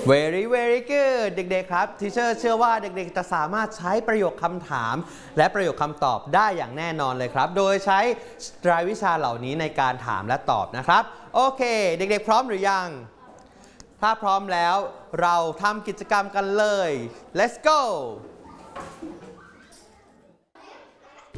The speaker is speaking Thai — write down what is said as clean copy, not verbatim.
very very good เด็กๆครับทีเชอร์เชื่อว่าเด็กๆจะสามารถใช้ประโยคคำถามและประโยคคำตอบได้อย่างแน่นอนเลยครับโดยใช้รายวิชาเหล่านี้ในการถามและตอบนะครับโอเคเด็กๆพร้อมหรือยังถ้าพร้อมแล้วเราทำกิจกรรมกันเลย let's go